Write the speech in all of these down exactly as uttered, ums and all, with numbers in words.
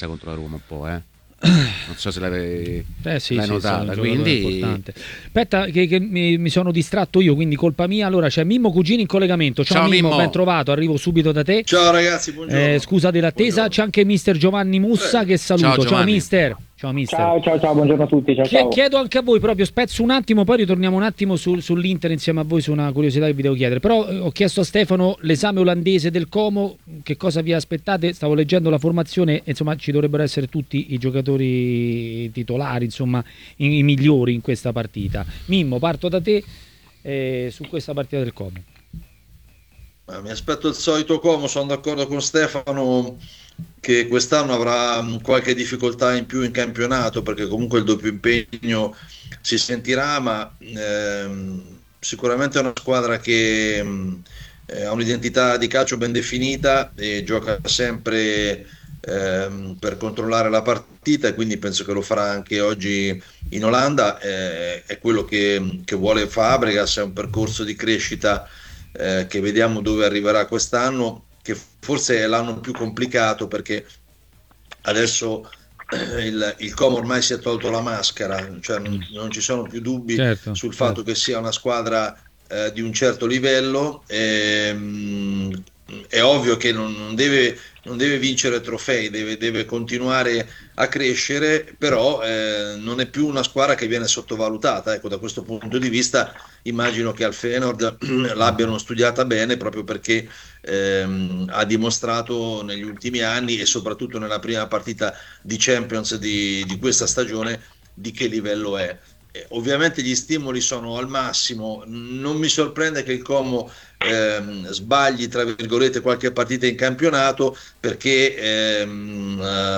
persa contro la Roma un po', eh. Non so se l'hai, eh sì, l'hai sì, notata, quindi aspetta che, che mi, mi sono distratto io, quindi colpa mia. Allora c'è Mimmo Cugini in collegamento. Ciao, Ciao Mimmo, Mimmo, ben trovato, arrivo subito da te. Ciao ragazzi, buongiorno. Eh, scusa dell'attesa, c'è anche mister Giovanni Mussa, eh. che saluto. Ciao, ciao mister. Ciao mister. Ciao, ciao, ciao, buongiorno a tutti. Ciao, ciao. Chiedo anche a voi, proprio spezzo un attimo, poi ritorniamo un attimo sul, sull'Inter insieme a voi su una curiosità che vi devo chiedere. Però eh, ho chiesto a Stefano l'esame olandese del Como, che cosa vi aspettate? Stavo leggendo la formazione, insomma ci dovrebbero essere tutti i giocatori titolari, insomma i, i migliori in questa partita. Mimmo, parto da te eh, su questa partita del Como. Mi aspetto il solito Como, sono d'accordo con Stefano che quest'anno avrà qualche difficoltà in più in campionato, perché comunque il doppio impegno si sentirà, ma ehm, sicuramente è una squadra che eh, ha un'identità di calcio ben definita e gioca sempre ehm, per controllare la partita, e quindi penso che lo farà anche oggi in Olanda. Eh, è quello che, che vuole Fabregas, è un percorso di crescita eh, che vediamo dove arriverà quest'anno, che forse è l'anno più complicato, perché adesso eh, il, il Como ormai si è tolto la maschera, cioè non, non ci sono più dubbi certo, sul certo. fatto che sia una squadra eh, di un certo livello. E, mh, è ovvio che non, non, deve, non deve vincere trofei, deve, deve continuare a crescere, però eh, non è più una squadra che viene sottovalutata. Ecco, da questo punto di vista immagino che al Feyenoord l'abbiano studiata bene, proprio perché ehm, ha dimostrato negli ultimi anni, e soprattutto nella prima partita di Champions di, di questa stagione, di che livello è. Eh, ovviamente gli stimoli sono al massimo, non mi sorprende che il Como ehm, sbagli tra virgolette qualche partita in campionato, perché ehm,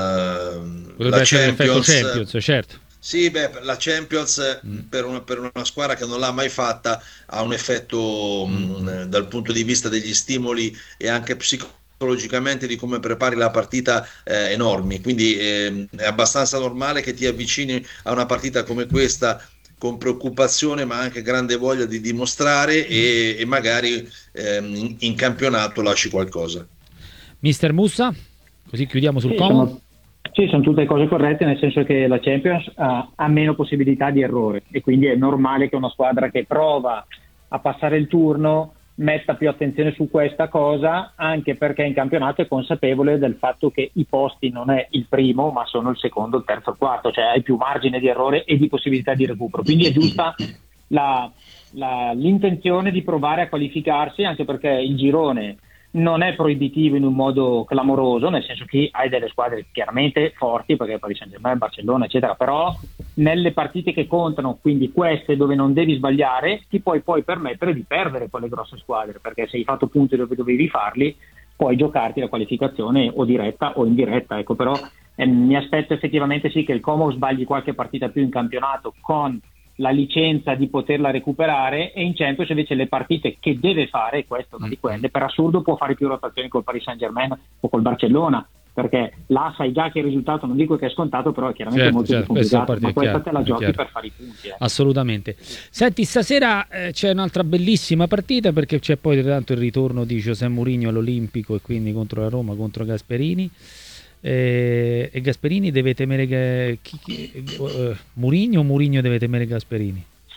eh, potrebbe la essere Champions, l'effetto Champions, certo. Sì, beh, la Champions Mm. per, una, per una squadra che non l'ha mai fatta ha un effetto Mm. mh, dal punto di vista degli stimoli e anche psicologicamente di come prepari la partita eh, enormi, quindi eh, è abbastanza normale che ti avvicini a una partita come questa con preoccupazione ma anche grande voglia di dimostrare, e, e magari ehm, in, in campionato lasci qualcosa. Mister Mussa, così chiudiamo sul Sì, Como. sono, sì, sono tutte cose corrette, nel senso che la Champions ha, ha meno possibilità di errore, e quindi è normale che una squadra che prova a passare il turno metta più attenzione su questa cosa, anche perché in campionato è consapevole del fatto che i posti non è il primo ma sono il secondo, il terzo, il quarto, cioè hai più margine di errore e di possibilità di recupero, quindi è giusta la, la, l'intenzione di provare a qualificarsi, anche perché il girone non è proibitivo in un modo clamoroso, nel senso che hai delle squadre chiaramente forti, perché Paris Saint-Germain, Barcellona eccetera, però nelle partite che contano, quindi queste dove non devi sbagliare, ti puoi poi permettere di perdere con le grosse squadre, perché se hai fatto punti dove dovevi farli puoi giocarti la qualificazione o diretta o indiretta, ecco. Però eh, mi aspetto effettivamente sì che il Como sbagli qualche partita più in campionato con la licenza di poterla recuperare, e in Champions invece le partite che deve fare, questa è una di quelle, per assurdo può fare più rotazioni col Paris Saint-Germain o col Barcellona, perché là sai già che il risultato, non dico che è scontato, però è chiaramente certo, molto certo, più complicato, ma è questa chiaro, te la giochi chiaro. per fare i punti. Eh. Assolutamente. Senti, stasera eh, c'è un'altra bellissima partita, perché c'è poi tanto il ritorno di José Mourinho all'Olimpico, e quindi contro la Roma, contro Gasperini. Eh, e Gasperini deve temere che, chi, chi, uh, Mourinho o Mourinho deve temere Gasperini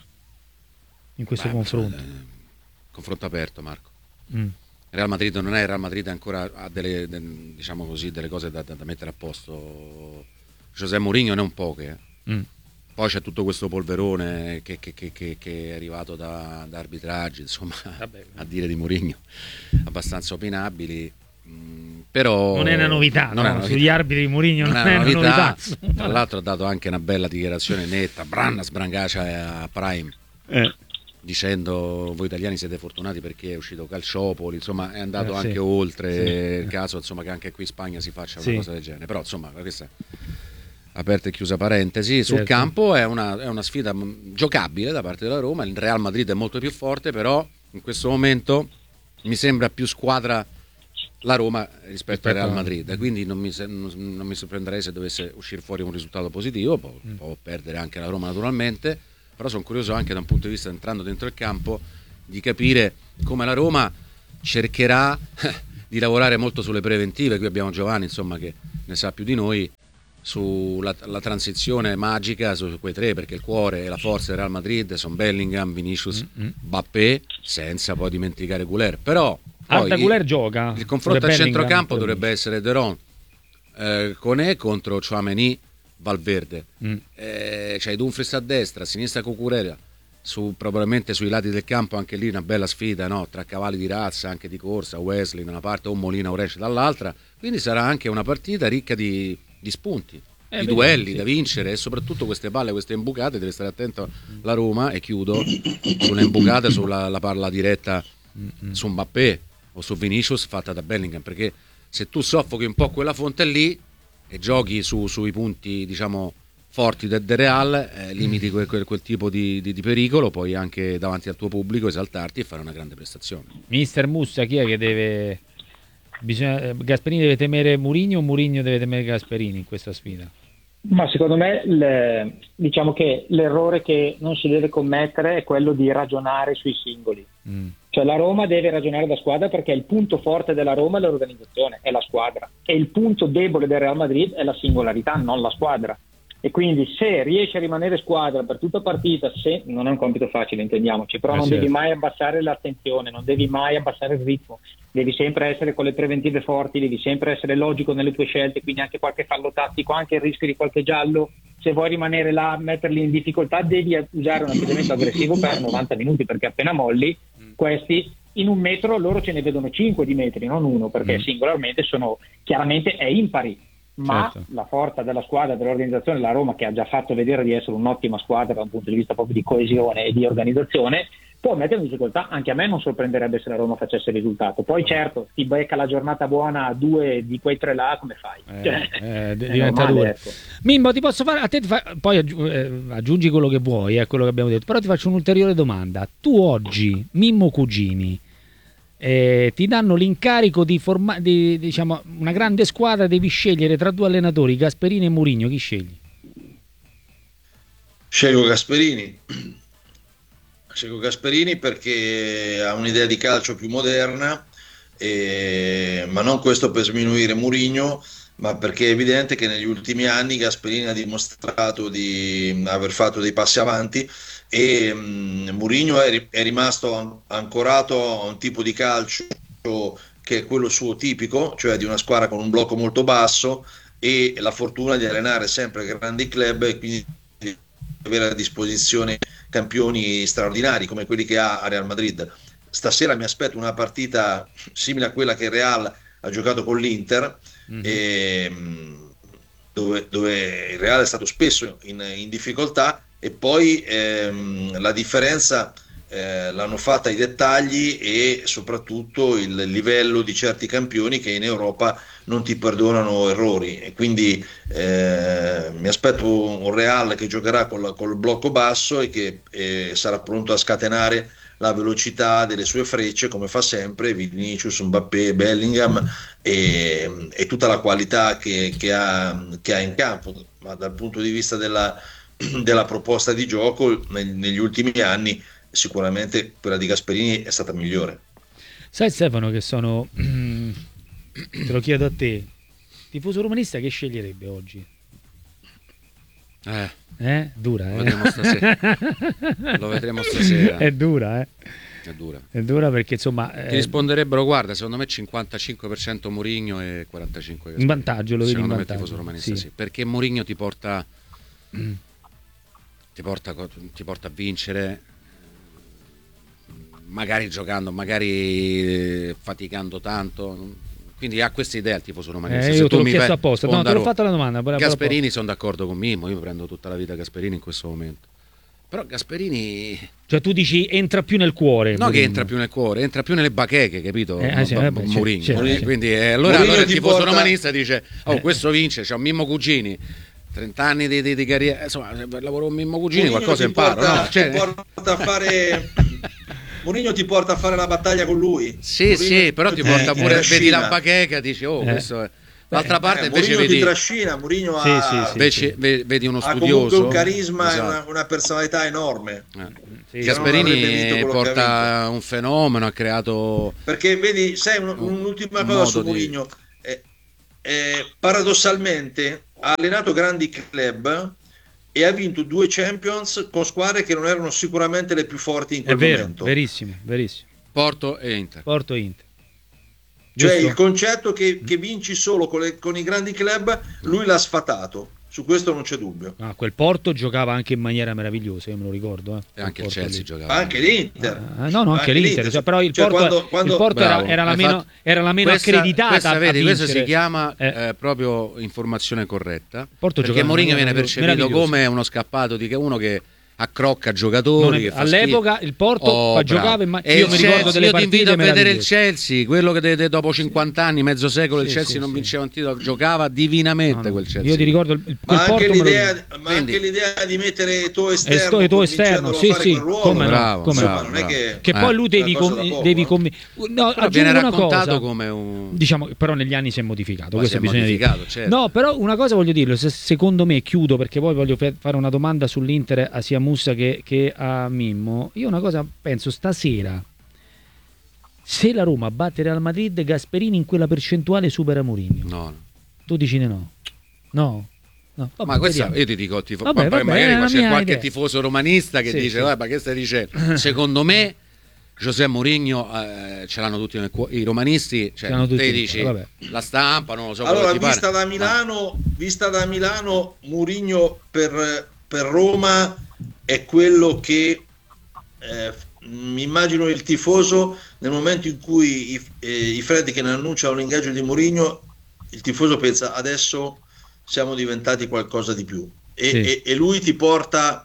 in questo Beh, confronto? Eh, confronto aperto, Marco. Mm. Real Madrid non è Real Madrid, ancora ha delle, de, diciamo così, delle cose da, da, da mettere a posto. José Mourinho ne è un poche. Eh. Mm. Poi c'è tutto questo polverone che, che, che, che, che è arrivato da, da arbitraggi, insomma, Vabbè. a dire di Mourinho, abbastanza opinabili. Mm, però non è una novità, no? È una novità. Sugli arbitri di Mourinho non, non è una novità. novità. Tra l'altro ha dato anche una bella dichiarazione netta, Branna sbrangacia a Prime. Eh. Dicendo voi italiani siete fortunati perché è uscito Calciopoli, insomma è andato eh, anche sì. oltre sì. il caso, insomma, che anche qui in Spagna si faccia una sì. cosa del genere, però insomma questa è aperta e chiusa parentesi. Sul certo. campo è una, è una sfida giocabile da parte della Roma, il Real Madrid è molto più forte, però in questo momento mi sembra più squadra la Roma rispetto, rispetto al Real Madrid, a... quindi non mi, non, non mi sorprenderei se dovesse uscire fuori un risultato positivo, può, mm. può perdere anche la Roma naturalmente, però sono curioso anche da un punto di vista, entrando dentro il campo, di capire come la Roma cercherà di lavorare molto sulle preventive. Qui abbiamo Giovanni, insomma, che ne sa più di noi, sulla la transizione magica su quei tre, perché il cuore e la forza del Real Madrid sono Bellingham, Vinicius, mm-hmm. Mbappé, senza poi dimenticare Güler. Però Arda Güler gioca. Il confronto a centrocampo dovrebbe essere De Ron, eh, Koné contro Tchouaméni, Valverde. Mm. Eh, c'hai Dumfries a destra, a sinistra Cucurella, su, probabilmente sui lati del campo anche lì una bella sfida, no? Tra cavalli di razza, anche di corsa, Wesley da una parte o Molina o Orense dall'altra. Quindi sarà anche una partita ricca di di spunti, eh, di duelli sì. da vincere, e soprattutto queste palle, queste imbucate. Deve stare attento la Roma, e chiudo, sulle imbucate, sulla la palla diretta mm-hmm. su Mbappé o su Vinicius fatta da Bellingham, perché se tu soffochi un po' quella fonte lì e giochi su, sui punti, diciamo, forti del, del Real, eh, limiti quel, quel, quel tipo di, di, di pericolo, puoi anche davanti al tuo pubblico esaltarti e fare una grande prestazione. Mister Mussa, chi è che deve... Bisogna, Gasperini deve temere Mourinho o Mourinho deve temere Gasperini in questa sfida? Ma secondo me le, diciamo che l'errore che non si deve commettere è quello di ragionare sui singoli. Mm. Cioè la Roma deve ragionare da squadra, perché il punto forte della Roma è l'organizzazione, è la squadra, e il punto debole del Real Madrid è la singolarità, non la squadra. E quindi se riesci a rimanere squadra per tutta partita, se non è un compito facile, intendiamoci, però eh non certo. devi mai abbassare l'attenzione, non devi mai abbassare il ritmo, devi sempre essere con le preventive forti, devi sempre essere logico nelle tue scelte, quindi anche qualche fallo tattico, anche il rischio di qualche giallo, se vuoi rimanere là, metterli in difficoltà, devi usare un atteggiamento aggressivo per novanta minuti, perché appena molli questi in un metro loro ce ne vedono cinque di metri, non uno, perché mm. singolarmente sono chiaramente è impari. Ma certo. la forza della squadra, dell'organizzazione, la Roma, che ha già fatto vedere di essere un'ottima squadra da un punto di vista proprio di coesione e di organizzazione, può mettere in difficoltà. Anche a me non sorprenderebbe se la Roma facesse il risultato. Poi certo, ti becca la giornata buona a due di quei tre là, come fai? Eh, cioè, eh, diventa duro. Ecco. Mimmo, ti posso fare a te, ti fa, poi aggi- eh, aggiungi quello che vuoi, è eh, quello che abbiamo detto, però ti faccio un'ulteriore domanda. Tu oggi, Mimmo Cugini, Eh, ti danno l'incarico di formare, di, diciamo, una grande squadra, devi scegliere tra due allenatori, Gasperini e Mourinho, chi scegli? Scelgo Gasperini. Scelgo Gasperini perché ha un'idea di calcio più moderna, e, ma non questo per sminuire Mourinho, ma perché è evidente che negli ultimi anni Gasperini ha dimostrato di aver fatto dei passi avanti, e um, Mourinho è, è rimasto an- ancorato a un tipo di calcio che è quello suo tipico, cioè di una squadra con un blocco molto basso e la fortuna di allenare sempre grandi club, e quindi di avere a disposizione campioni straordinari come quelli che ha a Real Madrid. Stasera mi aspetto una partita simile a quella che il Real ha giocato con l'Inter, mm-hmm. e, dove, dove il Real è stato spesso in, in difficoltà, e poi ehm, la differenza eh, l'hanno fatta i dettagli e soprattutto il livello di certi campioni che in Europa non ti perdonano errori, e quindi eh, mi aspetto un Real che giocherà col, col blocco basso e che eh, sarà pronto a scatenare la velocità delle sue frecce, come fa sempre Vinicius, Mbappé, Bellingham, e, e tutta la qualità che, che, ha, che ha in campo. Ma dal punto di vista della della proposta di gioco negli ultimi anni sicuramente quella di Gasperini è stata migliore. Sai Stefano che sono te lo chiedo a te, tifoso romanista, che sceglierebbe oggi? Eh, eh? Dura, lo eh? vedremo stasera. Lo vedremo stasera. È dura, eh? È dura. È dura perché insomma ti eh... risponderebbero, guarda, secondo me cinquantacinque per cento Mourinho e quarantacinque per cento in vantaggio, lo vedi in vantaggio. Secondo me tifoso romanista, sì. sì, perché Mourinho ti porta mm. Ti porta, ti porta a vincere, magari giocando, magari faticando tanto, quindi ha questa idea il tifoso romanista. Eh, io te l'ho chiesto apposta, no, te l'ho fatto la domanda. Gasperini, sono d'accordo con Mimmo, io prendo tutta la vita Gasperini in questo momento, però Gasperini, cioè tu dici entra più nel cuore, no, Mourinho. Che entra più nel cuore, entra più nelle bacheche, capito? Eh, sì, vabbè, Mourinho, c'è, c'è, c'è. Quindi eh, allora, allora il tifoso porta... romanista dice oh, questo vince, c'è un Mimmo Cugini, trenta anni di, di, di carriera, insomma, lavoro con Mimmo Cugini, Mourinho qualcosa imparo, porta, no? Cioè... ti porta a fare Mourinho ti porta a fare la battaglia con lui. Sì, Mourinho sì, però ti porta ti pure, trascina. vedi la bacheca, dici oh, eh. questo è... D'altra parte eh, invece Mourinho vedi ti trascina, Mourinho sì, ha, sì, sì, invece sì. vedi uno ha studioso, comunque un carisma, esatto. e una, una personalità enorme. Eh. Sì. Gasperini porta un fenomeno, ha creato... Perché vedi, sai, un, un'ultima un cosa su Mourinho, di... eh, eh, paradossalmente ha allenato grandi club e ha vinto due Champions con squadre che non erano sicuramente le più forti in quel È vero, momento. Verissimo, verissimo. Porto e Inter. Porto e Inter. Cioè Giusto? il concetto che, che vinci solo con, le, con i grandi club, lui l'ha sfatato. Su questo non c'è dubbio. Ah, quel Porto giocava anche in maniera meravigliosa, io me lo ricordo. Eh. E anche il Chelsea lì. giocava. Anche l'Inter. Ah, no, no, anche, anche l'Inter. l'Inter. Cioè, però il cioè, Porto, quando, quando... Il Porto era, era, la meno, era la meno questa, accreditata. Questa, vedi, a questa si chiama eh. Eh, proprio informazione corretta. Porto perché Mourinho viene percepito come uno scappato di uno che accrocca giocatori. È, all'epoca il Porto oh, giocava in ma- e io mi ricordo delle io ti invito a vedere il Chelsea, Chelsea, quello che de- de- dopo cinquanta anni, mezzo secolo sì, il Chelsea sì, non sì. vinceva un titolo, giocava divinamente no, no. quel Chelsea. Io ti ricordo il, il ma, Porto anche l'idea, lo... ma anche l'idea di mettere tuo esterno, Esto, e tuo esterno sì, sì, ruolo, come bravo, come bravo, non è che, che poi lui devi com- devi com- no, viene cosa, raccontato come un diciamo, però negli anni si è modificato, questo si è bisogna modificato, dire. Certo. No, però una cosa voglio dirlo, se, secondo me chiudo perché poi voglio fare una domanda sull'Inter a sia Mussa che, che a Mimmo. Io una cosa penso stasera, se la Roma batte Real Madrid, Gasperini in quella percentuale supera Mourinho. No. Tu dici no? No. No, vabbè, ma questo io ti dico tifo, vabbè, vabbè, magari ma c'è qualche idea. tifoso romanista che sì, dice sì. ma che stai dicendo? Secondo me José Mourinho eh, ce l'hanno tutti nel cuore, i romanisti, cioè, te tutti, dici vabbè. La stampa, non lo so. Allora, ti vista pare. da Milano, ma... vista da Milano, Mourinho per, per Roma è quello che eh, mi immagino il tifoso nel momento in cui i, eh, i Freddi che ne annunciano l'ingaggio di Mourinho, il tifoso pensa adesso siamo diventati qualcosa di più e, sì. e, e lui ti porta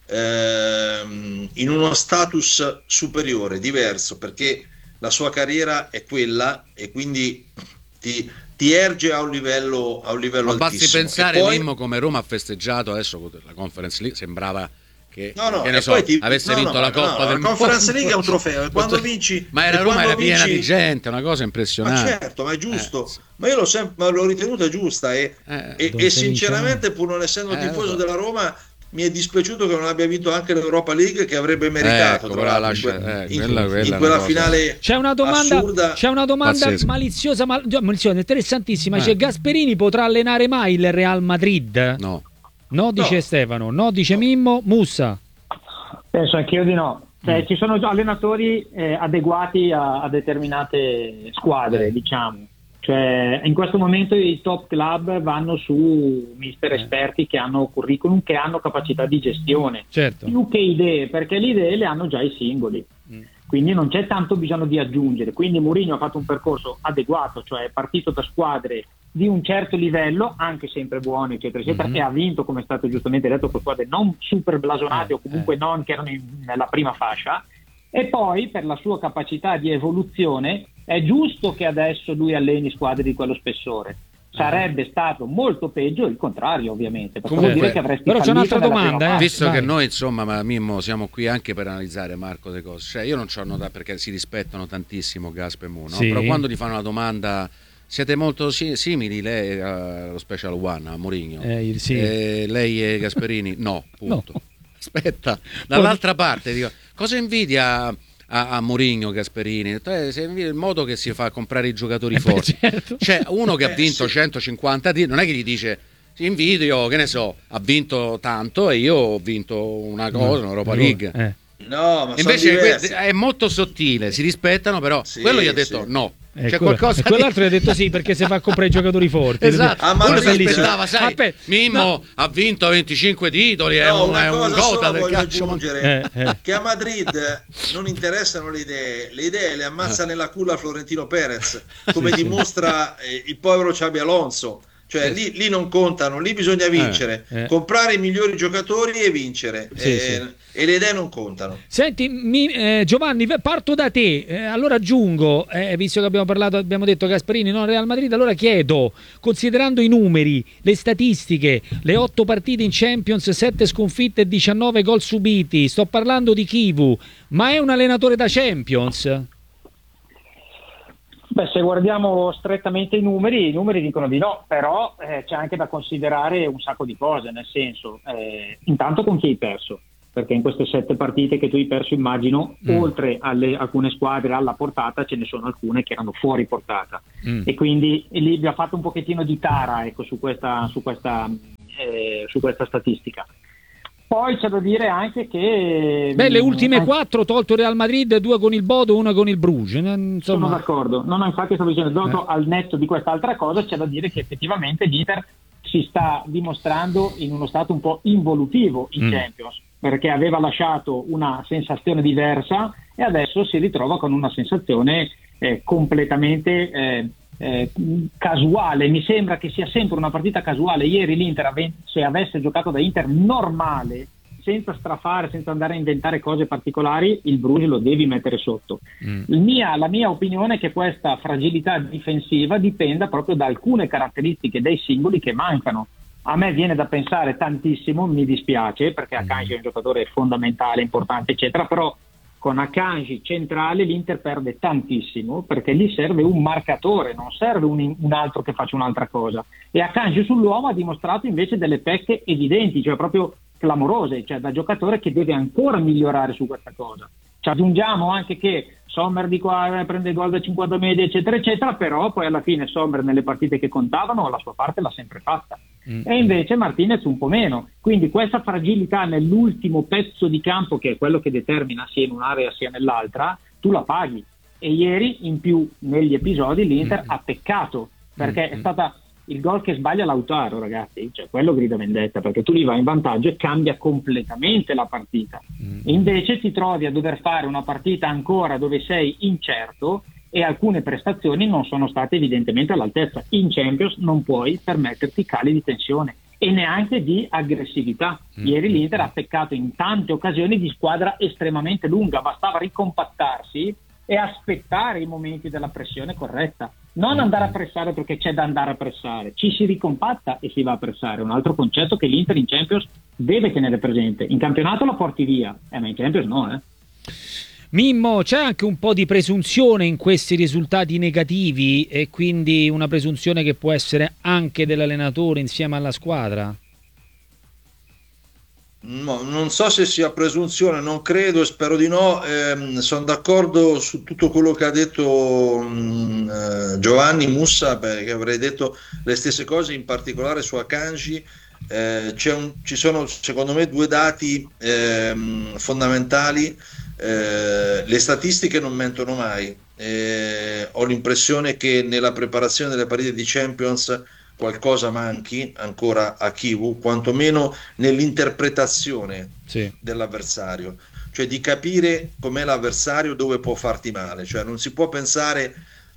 ehm, in uno status superiore, diverso, perché la sua carriera è quella e quindi ti, ti erge a un livello, a un livello altissimo. Basti pensare poi... Mimmo come Roma ha festeggiato adesso la Conference League, sembrava che, no, no, che ne so, poi ti... avesse no, vinto no, la Coppa no, del la Conference League è un trofeo e quando vinci ma era Roma era vinci... piena di gente, una cosa impressionante. Ma certo, ma è giusto, eh. ma io l'ho sempre l'ho ritenuta giusta e, eh, e, e sinceramente pur non essendo eh, tifoso so. della Roma mi è dispiaciuto che non abbia vinto anche l'Europa League che avrebbe meritato, ecco, tra lascia, in, eh, in, quella, quella in quella finale c'è una domanda, assurda, c'è una domanda pazzesca. maliziosa, mal, maliziosa interessantissima, eh. cioè Gasperini potrà allenare mai il Real Madrid? No. No, dice no. Stefano, no, dice Mimmo. Mussa? Penso anch'io di no. Cioè, mm. ci sono già allenatori eh, adeguati a, a determinate squadre, eh. diciamo. Cioè, in questo momento i top club vanno su mister eh. esperti che hanno curriculum, che hanno capacità di gestione, certo. più che idee, perché le idee le hanno già i singoli. Mm. Quindi non c'è tanto bisogno di aggiungere. Quindi Mourinho ha fatto un percorso adeguato, cioè è partito da squadre di un certo livello, anche sempre buone, eccetera, eccetera, mm-hmm. e ha vinto, come è stato giustamente detto, con squadre non super blasonate eh, o comunque eh. non che erano in, nella prima fascia. E poi per la sua capacità di evoluzione è giusto che adesso lui alleni squadre di quello spessore. Sarebbe stato molto peggio il contrario, ovviamente, perché comunque, vuol dire che avresti però c'è un'altra domanda, eh. visto Vai. che noi insomma ma Mimmo siamo qui anche per analizzare Marco le cose, cioè io non c'ho notato perché si rispettano tantissimo Gasp e Mu, no? Sì. Però quando ti fanno una domanda siete molto si- simili lei allo Special One a Mourinho eh, sì. eh, lei e Gasperini no, punto no. Aspetta, dall'altra parte dico, cosa invidia a, a Mourinho Gasperini? Se il modo che si fa comprare i giocatori eh forti, beh, certo. C'è uno che ha vinto eh, sì. centocinquanta titoli, non è che gli dice invidio, che ne so, ha vinto tanto e io ho vinto una cosa, no, un'Europa League. Eh. No, ma invece è molto sottile, si rispettano, però sì, quello gli ha detto sì. no. Eh, C'è quello, qualcosa e quell'altro di... gli ha detto sì perché si fa comprare i giocatori forti. Esatto. Ah, ma uno si aspettava, sai, Aspetta, Mimmo no. ha vinto venticinque titoli, è no, un, una è un cosa gota solo del voglio calcio. aggiungere eh, eh. che a Madrid non interessano le idee, le idee le ammazza eh. nella culla Florentino Perez, come sì, dimostra sì. Eh, il povero Xabi Alonso. Cioè lì, lì non contano, lì bisogna vincere, eh, eh. comprare i migliori giocatori e vincere, sì, eh, sì. e le idee non contano. Senti mi, eh, Giovanni, parto da te, eh, allora aggiungo, eh, visto che abbiamo parlato, abbiamo detto Gasperini non Real Madrid, allora chiedo, considerando i numeri, le statistiche, le otto partite in Champions, sette sconfitte e diciannove gol subiti, sto parlando di Chivu, ma è un allenatore da Champions? Beh, se guardiamo strettamente i numeri, i numeri dicono di no, però eh, c'è anche da considerare un sacco di cose, nel senso, eh, intanto con chi hai perso. perché in queste sette partite che tu hai perso, immagino, mm. oltre alle alcune squadre alla portata, ce ne sono alcune che erano fuori portata, mm. e quindi e lì vi ha fatto un pochettino di tara, ecco, su questa, su questa, eh, su questa statistica. Poi c'è da dire anche che beh, le ultime anche... quattro, tolto il Real Madrid, due con il Bodo, una con il Bruges, insomma... Sono d'accordo, no, no, infatti stavo dicendo, dopo, eh. al netto di quest'altra cosa c'è da dire che effettivamente l'Inter si sta dimostrando in uno stato un po' involutivo in mm. Champions, perché aveva lasciato una sensazione diversa e adesso si ritrova con una sensazione eh, completamente eh, eh, casuale. Mi sembra che sia sempre una partita casuale. Ieri l'Inter, se avesse giocato da Inter normale, senza strafare, senza andare a inventare cose particolari, il Bruges lo devi mettere sotto. Mm. Il mia, la mia opinione è che questa fragilità difensiva dipenda proprio da alcune caratteristiche dei singoli che mancano. A me viene da pensare tantissimo, mi dispiace, perché Akanji è un giocatore fondamentale, importante, eccetera, però con Akanji centrale l'Inter perde tantissimo, perché lì serve un marcatore, non serve un, un altro che faccia un'altra cosa. E Akanji sull'uomo ha dimostrato invece delle pecche evidenti, cioè proprio clamorose, cioè da giocatore che deve ancora migliorare su questa cosa. Ci aggiungiamo anche che Sommer di qua prende gol da cinquanta media, eccetera, eccetera, però poi alla fine Sommer nelle partite che contavano la sua parte l'ha sempre fatta. Mm. E invece Martinez un po' meno. Quindi questa fragilità nell'ultimo pezzo di campo, che è quello che determina sia in un'area sia nell'altra, tu la paghi. E ieri in più negli episodi l'Inter mm. ha peccato, perché mm. è stata il gol che sbaglia Lautaro, ragazzi, cioè quello grida vendetta, perché tu lì vai in vantaggio e cambia completamente la partita. Mm. Invece ti trovi a dover fare una partita ancora dove sei incerto e alcune prestazioni non sono state evidentemente all'altezza. In Champions non puoi permetterti cali di tensione e neanche di aggressività. Mm. Ieri l'Inter ha peccato in tante occasioni di squadra estremamente lunga, bastava ricompattarsi e aspettare i momenti della pressione corretta, non andare a pressare perché c'è da andare a pressare, ci si ricompatta e si va a pressare. Un altro concetto che l'Inter in Champions deve tenere presente. In campionato la porti via, eh, ma in Champions no, eh. Mimmo, c'è anche un po' di presunzione in questi risultati negativi, e quindi una presunzione che può essere anche dell'allenatore insieme alla squadra? No, non so se sia presunzione, non credo, spero di no. Eh, sono d'accordo su tutto quello che ha detto mh, eh, Giovanni Mussa, perché avrei detto le stesse cose, in particolare su Akanji. Eh, c'è un, ci sono secondo me due dati eh, fondamentali. Eh, le statistiche non mentono mai. Eh, ho l'impressione che nella preparazione delle partite di Champions qualcosa manchi ancora a Kivu, quantomeno nell'interpretazione sì. dell'avversario, cioè di capire com'è l'avversario, dove può farti male. Cioè non si può pensare,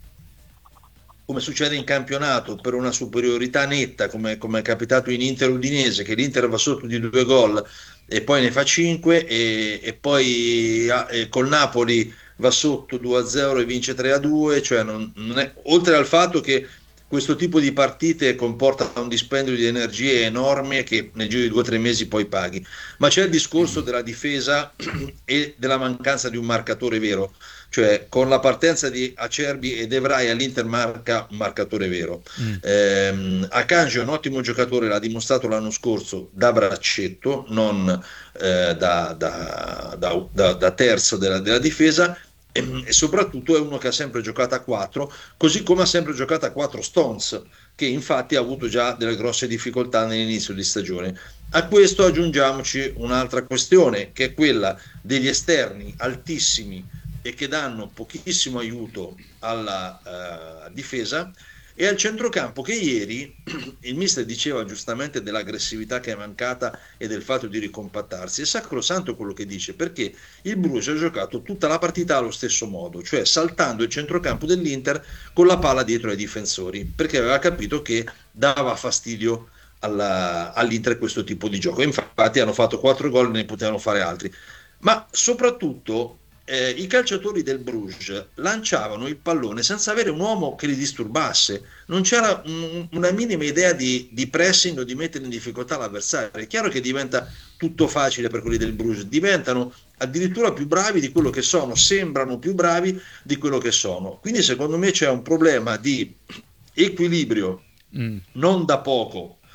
come succede in campionato, per una superiorità netta, come, come è capitato in Inter Udinese, che l'Inter va sotto di due gol e poi ne fa cinque, e, e poi e col Napoli va sotto due a zero e vince tre a due. Cioè non, non è, oltre al fatto che questo tipo di partite comporta un dispendio di energie enorme che nel giro di due o tre mesi poi paghi. Ma c'è il discorso della difesa e della mancanza di un marcatore vero. Cioè con la partenza di Acerbi e De Vrij all'Inter marca un marcatore vero. Mm. Eh, Akanji è un ottimo giocatore, l'ha dimostrato l'anno scorso da braccetto, non eh, da, da, da, da, da terzo della, della difesa. E, e soprattutto è uno che ha sempre giocato a quattro, così come ha sempre giocato a quattro Stones, che infatti ha avuto già delle grosse difficoltà nell'inizio di stagione. A questo aggiungiamoci un'altra questione, che è quella degli esterni altissimi e che danno pochissimo aiuto alla uh, difesa, e al centrocampo, che ieri il mister diceva giustamente dell'aggressività che è mancata e del fatto di ricompattarsi. È sacrosanto quello che dice, perché il Bruges ha giocato tutta la partita allo stesso modo, cioè saltando il centrocampo dell'Inter con la palla dietro ai difensori, perché aveva capito che dava fastidio alla, all'Inter questo tipo di gioco. Infatti hanno fatto quattro gol, ne potevano fare altri. Ma soprattutto Eh, i calciatori del Bruges lanciavano il pallone senza avere un uomo che li disturbasse, non c'era un, una minima idea di, di pressing o di mettere in difficoltà l'avversario. È chiaro che diventa tutto facile per quelli del Bruges, diventano addirittura più bravi di quello che sono, sembrano più bravi di quello che sono. Quindi secondo me c'è un problema di equilibrio mm. non da poco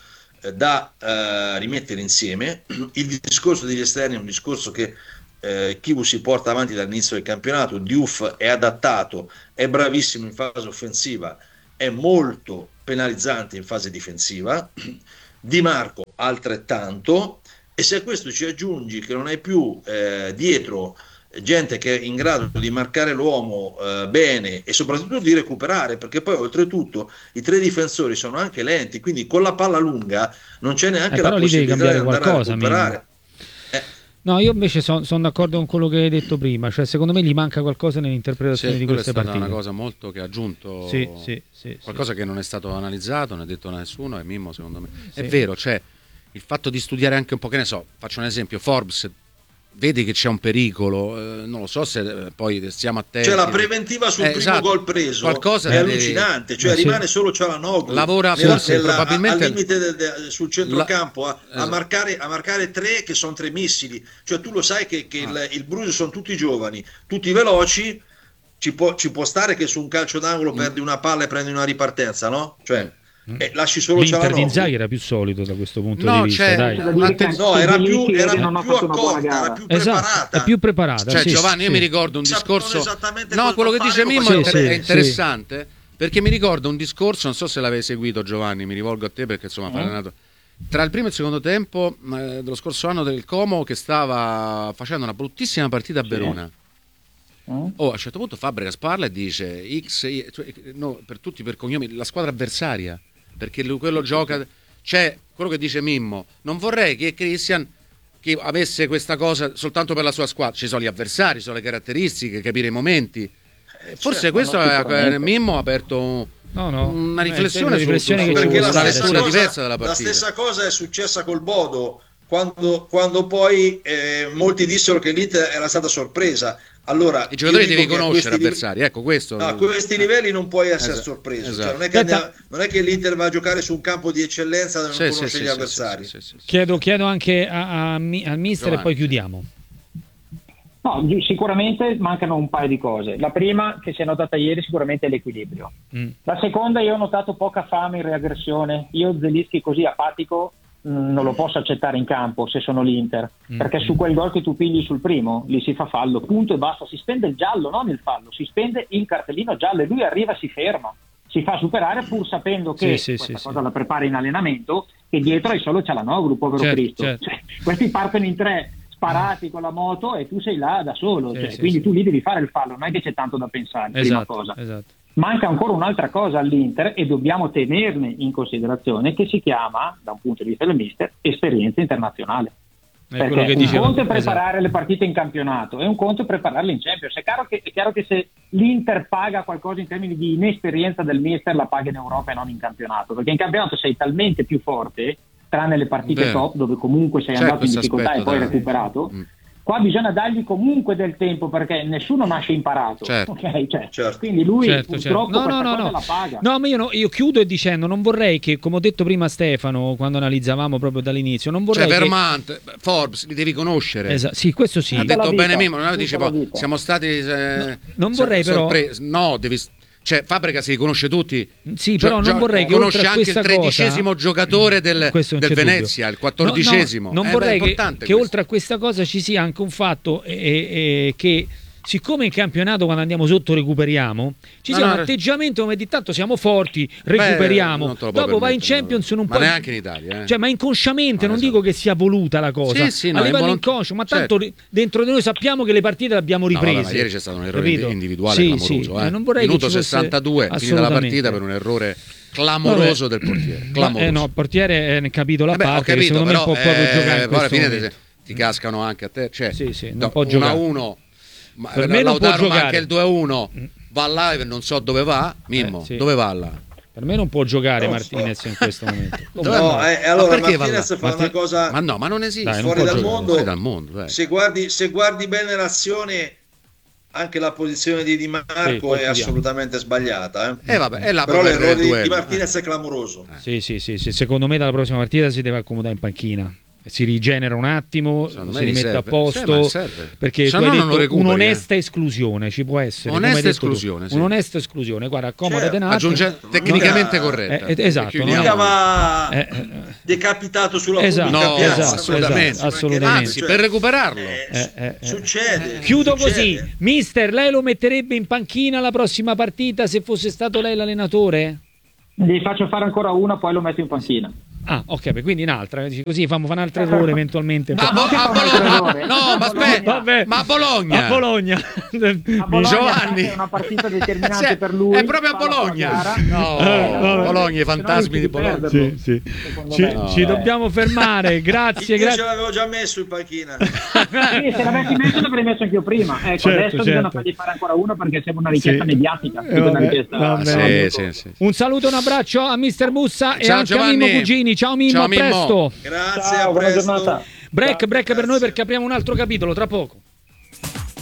eh, da eh, rimettere insieme. Il discorso degli esterni è un discorso che eh, Chivu si porta avanti dall'inizio del campionato. Diouf è adattato, è bravissimo in fase offensiva, è molto penalizzante in fase difensiva. Di Marco altrettanto, e se a questo ci aggiungi che non hai più eh, dietro gente che è in grado di marcare l'uomo eh, bene e soprattutto di recuperare, perché poi oltretutto i tre difensori sono anche lenti, quindi con la palla lunga non c'è neanche eh, la possibilità di andare qualcosa, a recuperare. Eh. No, io invece sono son d'accordo con quello che hai detto prima, cioè secondo me gli manca qualcosa nell'interpretazione sì, di queste partite. È stata una cosa molto che ha aggiunto, sì, sì, sì, qualcosa sì. che non è stato analizzato, non è detto da nessuno, e Mimmo secondo me sì. È vero, cioè il fatto di studiare anche un po', che ne so, faccio un esempio, Forbes vedi che c'è un pericolo, eh, non lo so se eh, poi stiamo attenti. Cioè la preventiva sul eh, primo esatto. gol preso Qualcosa è di... allucinante, cioè eh, rimane sì. solo Cialanoglu, lavora nella, forse nella, probabilmente al limite de, de, sul centrocampo a, La... a, marcare, a marcare tre che sono tre missili, cioè tu lo sai che, che ah. il, il Bruges sono tutti giovani, tutti veloci, ci può, ci può stare che su un calcio d'angolo mm. perdi una palla e prendi una ripartenza, no? Cioè Eh, lasci solo l'Inter di Inzaghi era più solido da questo punto no, di vista, dai. No, era più, era più accorta, era più esatto, preparata. è più preparata. Cioè, sì, Giovanni, sì. io mi ricordo un discorso. No, quello che dice Mimmo sì, è, sì, è interessante sì. perché mi ricordo un discorso, non so se l'avevi seguito, Giovanni, mi rivolgo a te perché insomma, mm. allenato. Tra il primo e il secondo tempo eh, dello scorso anno del Como, che stava facendo una bruttissima partita a Verona. Sì. Mm. Oh, a un certo punto Fabregas parla e dice X, cioè, no, per tutti per cognomi, la squadra avversaria. Perché lui, quello gioca, c'è quello che dice Mimmo, non vorrei che Christian che avesse questa cosa soltanto per la sua squadra, ci sono gli avversari, ci sono le caratteristiche, capire i momenti, forse certo, questo è, Mimmo ha aperto un, no, no. una riflessione, Beh, su, riflessione su, che su, perché su la una stessa, lettura cosa, diversa della partita. La stessa cosa è successa col Bodo quando, quando poi eh, molti dissero che l'Inter era stata sorpresa. Allora, i giocatori devi conoscere avversari, ecco questo. No, a questi livelli non puoi essere esatto, sorpreso. Esatto. Cioè, non, è che andiamo, non è che l'Inter va a giocare su un campo di eccellenza dove sì, non conosce sì, gli sì, avversari. Sì, sì, sì, sì. Chiedo, chiedo anche a, a, al mister Giovanni. E poi chiudiamo. No, sicuramente mancano un paio di cose. La prima, che si è notata ieri, sicuramente è l'equilibrio. Mm. La seconda, io ho notato poca fame in reaggressione. Io Zelinski così apatico non lo posso accettare in campo se sono l'Inter, mm. perché su quel gol che tu pigli sul primo lì si fa fallo, punto e basta, si spende il giallo, non il fallo, si spende il cartellino giallo e lui arriva, si ferma, si fa superare pur sapendo che sì, questa sì, cosa sì. la prepara in allenamento, che dietro è solo Cialanoglu, povero certo, Cristo, certo. Cioè, questi partono in tre sparati con la moto e tu sei là da solo, sì, cioè, sì, quindi sì. tu lì devi fare il fallo, non è che c'è tanto da pensare, esatto, prima cosa. Esatto. Manca ancora un'altra cosa all'Inter e dobbiamo tenerne in considerazione, che si chiama, da un punto di vista del mister, esperienza internazionale. È Perché quello che un dicevo, conto è preparare esatto. le partite in campionato e un conto è prepararle in Champions. È chiaro, che, è chiaro che se l'Inter paga qualcosa in termini di inesperienza del mister, la paga in Europa e non in campionato, perché in campionato sei talmente più forte, tranne le partite Vero. top dove comunque sei C'è andato in difficoltà e poi da... recuperato. Mm. Qua bisogna dargli comunque del tempo perché nessuno nasce imparato, certo. okay? Cioè, certo. Quindi lui certo, purtroppo certo. No, questa no, no, cosa no. la paga. No, ma io, no, io chiudo dicendo non vorrei che, come ho detto prima a Stefano quando analizzavamo proprio dall'inizio, non vorrei cioè che... Vermont, Forbes, li devi conoscere. Esatto, sì, questo sì. Ha detto vita, bene Mimmo, non dice la poi, vita. siamo stati eh, No, non vorrei però- sorpresi. No, devi cioè Fabregas li conosce tutti. Sì, però Gio- non vorrei che conosce oltre a anche il questa tredicesimo cosa... giocatore del, Questo non del c'è Venezia, dubbio. il quattordicesimo. No, no, non Eh, vorrei beh, che, è importante che questo. oltre a questa cosa ci sia anche un fatto eh, eh, che siccome in campionato quando andiamo sotto recuperiamo, ci No, sia no, un atteggiamento come di tanto siamo forti, recuperiamo, non te lo puoi dopo vai in permettere, Champions non ma puoi... neanche in Italia, eh. Cioè, ma inconsciamente, Ma non esatto. dico che sia voluta la cosa, Sì, sì, no, a livello involont- inconscio, ma tanto certo. dentro di noi sappiamo che le partite le abbiamo No, riprese. vabbè, ma ieri c'è stato un errore capito? individuale Sì, clamoroso, sì, eh. eh, non vorrei Minuto che ci fosse- sessantadue, finita la assolutamente. partita per un errore clamoroso del portiere. Ma, Clamoroso. eh, no, il portiere è capito la Eh beh, ho parte, che capito, secondo però, me può proprio eh, giocare in poi alla questo fine momento. ti, ti cascano anche a te, cioè Sì, sì, non do- può uno giocare. a uno, ma Per me non Lautaro può ma giocare. anche il due a uno va là e non so dove va. Mimmo, Eh, sì. dove va là? Per me non può giocare No, Martinez in questo momento. Dove No, va? eh, e allora Ma perché va Martinez là? fa Marti- una cosa Ma no, ma non esiste. Dai, non fuori può dal giocare. mondo. Fuori dal mondo, dai. Se guardi, se guardi bene l'azione, anche la posizione di Di Sì, Marco poi è chiudiamo. assolutamente sbagliata. Eh? Eh vabbè, è la Però propria l'errore di, duello. di Martinez è clamoroso. Sì, sì, sì, sì, secondo me dalla prossima partita si deve accomodare in panchina. si rigenera un attimo, Secondo si me rimette serve. a posto, Sì, serve. perché Se tu no hai non lo detto recuperi, un'onesta eh. esclusione ci può essere. come hai Onesta detto tu. esclusione, sì. Un'onesta esclusione, guarda, accomoda Certo. un attimo. Aggiunge tecnicamente corretta. Eh, eh, esatto, Chiudiamo. Mica va Eh, eh, decapitato sulla Esatto. pubblica No, piazza, esatto, assolutamente. esatto, assolutamente. Anzi, per recuperarlo. Eh, Eh, eh, eh. succede. Chiudo succede. così, mister, lei lo metterebbe in panchina la prossima partita se fosse stato lei l'allenatore? Gli faccio fare ancora una, poi lo metto in panchina. Ah, ok, beh, quindi un'altra, dici così fa, fa un altro errore eventualmente. A, poi. Bo- a Bologna. No, ma aspetta. Vabbè. Ma a Bologna. A Bologna. A Bologna Giovanni. è una partita determinante Sì, per lui. è proprio a fa la sua Bologna. gara. No, Eh, vabbè. Bologna, i Se no fantasmi rischi di Bologna. perderlo, Sì, sì. secondo Ci, me. No. ci dobbiamo fermare, grazie, Io ce grazie. l'avevo già messo in panchina. Sì, se l'avessi messo l'avrei messo anch'io prima. Ecco, Certo, adesso bisogna certo. fargli fare ancora una perché sembra una richiesta Sì. mediatica. Eh, più che una vabbè, richiesta- vabbè. Sì, sì, sì. Un saluto e un abbraccio a mister Mussa e Ciao, anche a Giovanni. Mimmo Cugini. Ciao Mimmo, Ciao, a Mimmo. presto. Grazie, Ciao, a buona presto. giornata. Break, Ciao, break per noi grazie. perché apriamo un altro capitolo tra poco.